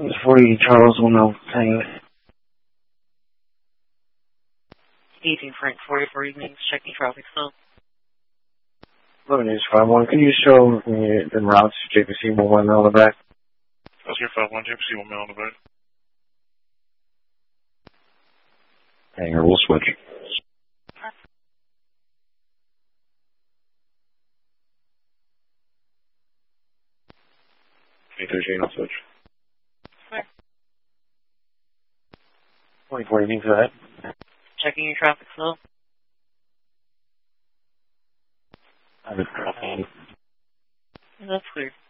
40 Charles will know. Evening, Frank 44 evenings, checking traffic flow. 11 is 51. Can you show me the routes to JPC 1 mile on the back? Oscar 51, JPC 1 mile on the back. Hangar, we'll switch. K13, I'll switch. Where? 24 evenings, go ahead. Checking your traffic flow. I'm just dropping. That's clear.